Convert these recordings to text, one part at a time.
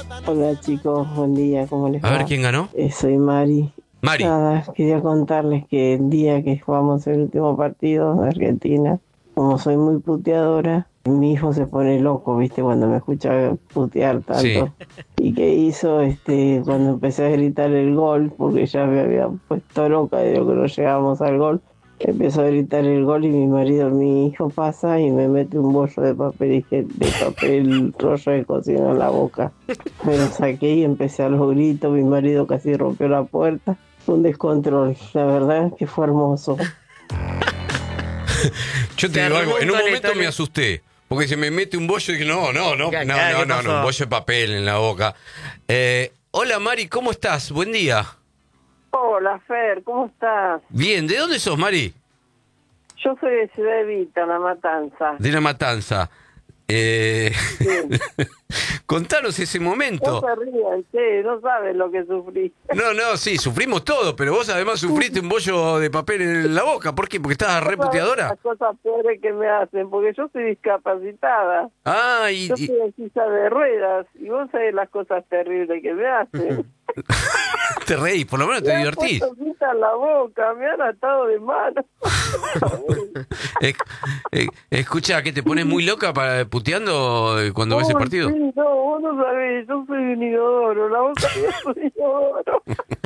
Hola chicos, buen día, ¿cómo les A va? ver quién ganó. Soy Mari. Mari. Nada, quería contarles que el día que jugamos el último partido de Argentina, como soy muy puteadora, mi hijo se pone loco, ¿viste? Cuando me escucha putear Sí. tanto. ¿Y qué hizo? Cuando empecé a gritar el gol, porque ya me había puesto loca de lo que no llegábamos al gol, empezó a gritar el gol y mi hijo pasa y me mete un bollo de papel rollo de cocina en la boca. Me lo saqué y empecé a los gritos, mi marido casi rompió la puerta. Fue un descontrol, la verdad es que fue hermoso. Yo te Se digo armó algo, en un momento toletole. me asusté, porque se me mete un bollo y dije, Claro, ¿qué pasó? un bollo de papel en la boca. Hola Mari, ¿cómo estás? Buen día. Hola Fer, ¿cómo estás? Bien, ¿de dónde sos, Mari? Yo soy de Ciudad Evita, La Matanza. De La Matanza. Sí. Contanos ese No momento. se rían, che, no saben lo que sufrí. No, sí, sufrimos todo, pero vos además sufriste un bollo de papel en la boca. ¿Por qué? ¿Porque estabas reputeadora? Las cosas peores que me hacen, porque yo soy discapacitada. Ah, Yo estoy en silla de ruedas y vos sabés las cosas terribles que me hacen. te reís, por lo menos te Me han divertís. puesto cinta en la boca, me han atado de mano. Escucha, ¿que te pones muy loca puteando cuando ves el Uy, partido? sí, no, vos no sabés, yo soy un inodoro, la boca mía es un inodoro.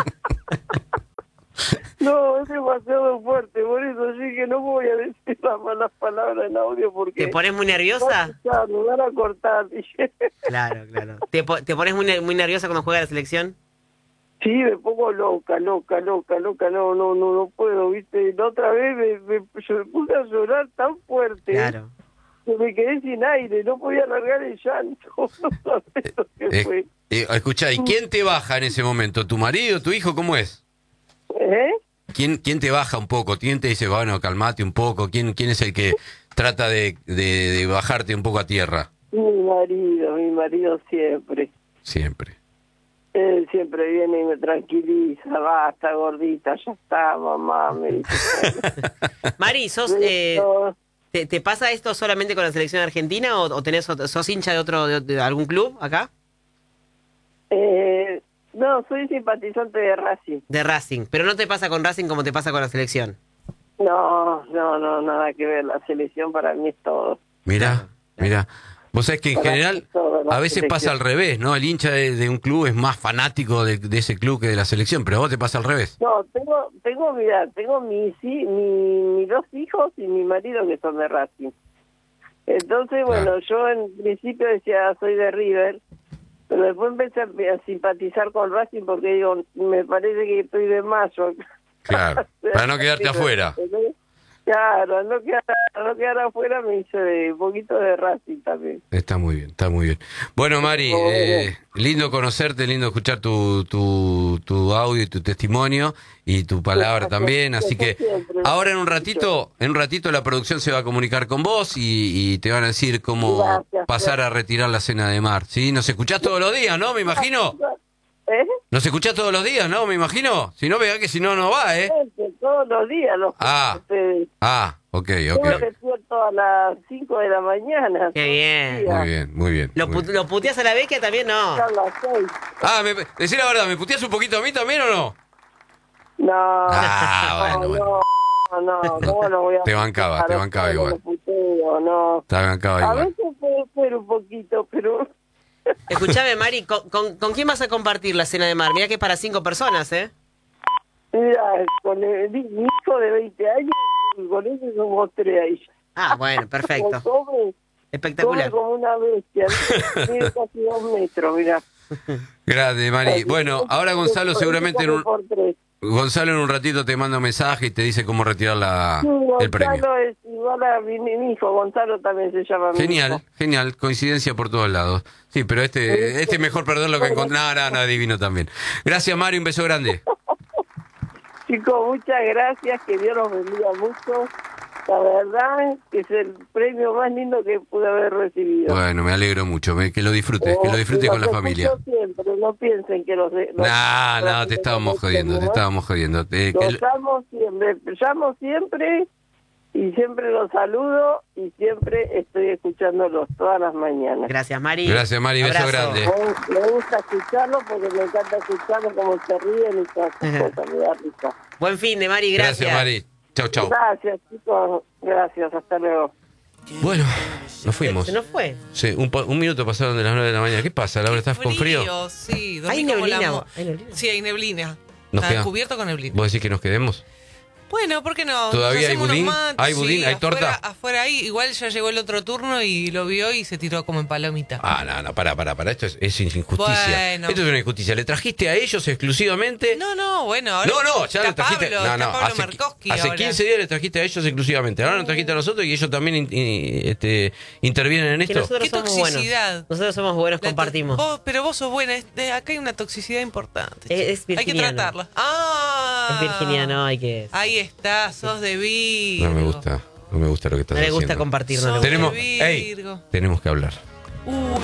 No, es demasiado fuerte, por eso sí que no voy a decir las malas palabras en audio porque... ¿Te pones muy nerviosa? Me van a cortar, dije. Claro. ¿Te pones muy nerviosa cuando juega la selección? Sí, me pongo loca, no puedo, ¿viste? La otra vez yo me puse a llorar tan fuerte Claro. que me quedé sin aire, no podía largar el llanto, no sabés lo que fue. Escuchá, ¿y quién te baja en ese momento? ¿Tu marido, tu hijo? ¿Cómo es? ¿Eh? ¿Quién te baja un poco? ¿Quién te dice, bueno, calmate un poco? ¿Quién es el que trata de bajarte un poco a tierra? Mi marido siempre. Siempre. Él siempre viene y me tranquiliza, basta gordita, ya está, mamá, me dice. Mari, ¿te pasa esto solamente con la selección argentina o sos hincha de algún club acá? No, soy simpatizante de Racing. De Racing, pero no te pasa con Racing como te pasa con la selección. No, nada que ver, la selección para mí es todo. Mirá. Vos sabés que en general a veces pasa al revés, ¿no? El hincha de un club es más fanático de ese club que de la selección, pero a vos te pasa al revés. No, tengo mis dos hijos y mi marido que son de Racing. Entonces, bueno, yo en principio decía, soy de River, pero después empecé a simpatizar con Racing porque digo, me parece que estoy de mayo. Claro, para no quedarte afuera. Claro, no quedar afuera me hice un poquito de Racing también. Está muy bien. Bueno, Mari, lindo conocerte, lindo escuchar tu audio y tu testimonio y tu palabra también, así que ahora en un ratito la producción se va a comunicar con vos y te van a decir cómo pasar a retirar la cena de mar, ¿sí? Nos escuchás todos los días, ¿no? Me imagino. ¿Eh? Nos escuchás todos los días, ¿no? Me imagino. Si no, vea que si no, no va, ¿eh? Todos los días los ok. Yo me despierto a las 5 de la mañana. Qué bien. Muy bien. ¿Lo puteás a la Vecchia también? No. A las 6. Decí la verdad, ¿me puteás un poquito a mí también o no? No. Bueno. ¿Cómo lo voy a Te bancaba igual. No. Te bancaba A igual. veces puede ser un poquito, pero... Escuchame, Mari, ¿con quién vas a compartir la cena de mar? Mirá que es para 5 personas, ¿eh? Mira, con mi hijo de 20 años, con ese somos 3 ahí. Ah, bueno, perfecto. Come Espectacular. como una bestia, mide casi 2 metros, mirá. Grande, Mari. Bueno, ahora Gonzalo seguramente Gonzalo en un ratito te manda un mensaje y te dice cómo retirar el premio. Gonzalo es igual a mi hijo, Gonzalo también se llama. Genial, coincidencia por todos lados. Sí, pero este es mejor perderlo que encontrar. No, divino también. Gracias, Mari, un beso grande. Chicos, muchas gracias, que Dios los bendiga mucho. La verdad que es el premio más lindo que pude haber recibido. Bueno, me alegro mucho, que lo disfrutes con la familia. Siempre, no piensen que No, te estábamos jodiendo. Los llamo siempre y siempre los saludo y siempre estoy escuchándolos todas las mañanas. Gracias, Mari. Gracias, Mari. Beso Abrazo. grande. Me gusta escucharlo porque me encanta escucharlo como se ríen y todas esas cosas, me da risa. Buen fin de Mari, gracias. Gracias, Mari. Chau, chau. Gracias, chicos. Gracias, hasta luego. Bueno, nos fuimos. ¿Se nos fue? Sí, un minuto pasaron de las 9 de la mañana. ¿Qué pasa, Laura? ¿Estás con frío? Sí, dormí ¿Hay como neblina? la ¿Hay neblina? Sí, hay neblina. Nos Está queda- cubierto con neblina. ¿Vos decís que nos quedemos? Bueno, ¿por qué no? ¿Todavía Nos hay hacemos budín? unos mates, ¿Hay budín? ¿Hay torta? Afuera ahí. Igual ya llegó el otro turno y lo vio y se tiró como en palomita. Ah, no, pará. Esto es injusticia. Bueno. Esto es una injusticia. ¿Le trajiste a ellos exclusivamente? No, bueno. Ahora No, ya le está trajiste. Pablo, está Pablo hace Markowski hace ahora. 15 días le trajiste a ellos exclusivamente. Ahora nos trajiste a nosotros y ellos también intervienen en Que esto. nosotros Qué somos toxicidad. buenos. Nosotros somos buenos, compartimos. Pero vos sos buena. Acá hay una toxicidad importante. Es hay que virginiano. tratarla. Ah. Es virginiano, hay que... Ahí está, sos de Virgo. No me gusta lo que estás No le gusta haciendo. compartir, no le Sos gusta. Tenemos, de Virgo. tenemos que hablar.